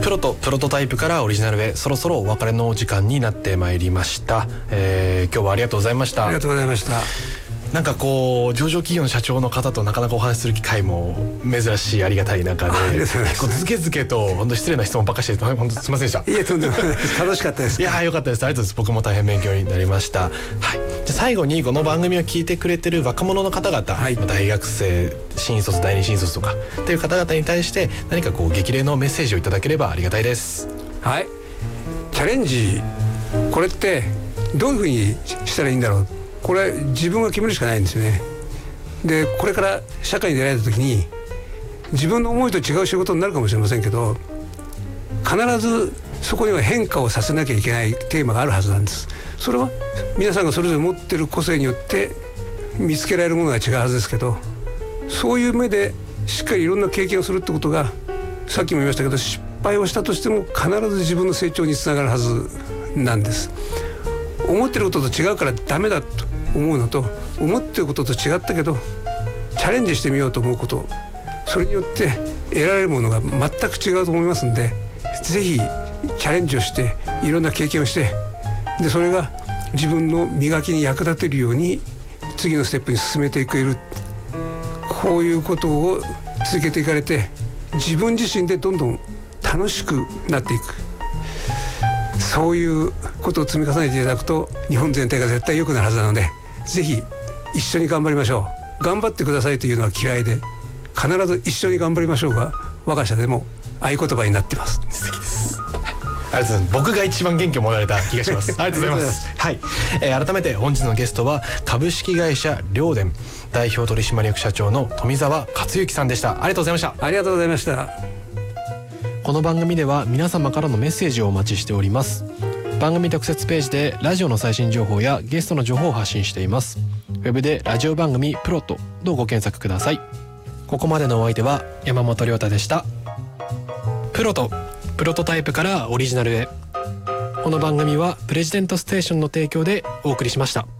プロトタイプからオリジナルへ、そろそろお別れのお時間になってまいりました。今日はありがとうございました。 ありがとうございました。 なんかこう上場企業の社長の方となかなかお話しする機会も珍しい、ありがたい中で、結構ズケズケと本当失礼な質問ばっかりして本当すみませんでした。 いえ、とんでもないです。楽しかったです。 いや良かったです。ありがとうございます。僕も大変勉強になりました。はい。じゃ最後にこの番組を聞いてくれてる若者の方々、はい、大学生、新卒、第二新卒とかっていう方々に対して何かこう激励のメッセージをいただければありがたいです。 はい。チャレンジ、これってどういうふうにしたらいいんだろう。これ自分が決めるしかないんですよね。でこれから社会に出られた時に自分の思いと違う仕事になるかもしれませんけど、必ずそこには変化をさせなきゃいけないテーマがあるはずなんです。それは皆さんがそれぞれ持ってる個性によって見つけられるものが違うはずですけど、そういう目でしっかりいろんな経験をするってことが、さっきも言いましたけど、失敗をしたとしても必ず自分の成長につながるはずなんです。思ってることと違うからダメだと思うのと、思ってることと違ったけどチャレンジしてみようと思うこと、それによって得られるものが全く違うと思いますんで、ぜひチャレンジをしていろんな経験をして、でそれが自分の磨きに役立てるように次のステップに進めていける、こういうことを続けていかれて自分自身でどんどん楽しくなっていく、そういうことを積み重ねていただくと日本全体が絶対良くなるはずなので、ぜひ一緒に頑張りましょう。頑張ってくださいというのは嫌いで、必ず一緒に頑張りましょうが我が社でも合言葉になってます。 素敵です。ありがとうございます。僕が一番元気をもらえた気がします。ありがとうございます。はい、改めて本日のゲストは株式会社両電代表取締役社長の富澤克之さんでした。ありがとうございました。 ありがとうございました。 この番組では皆様からのメッセージをお待ちしております。番組特設ページでラジオの最新情報やゲストの情報を発信しています。ウェブでラジオ番組プロットとご検索ください。ここまでのお相手は山本亮太でした。プロトタイプからオリジナルへ。この番組はプレジデントステーションの提供でお送りしました。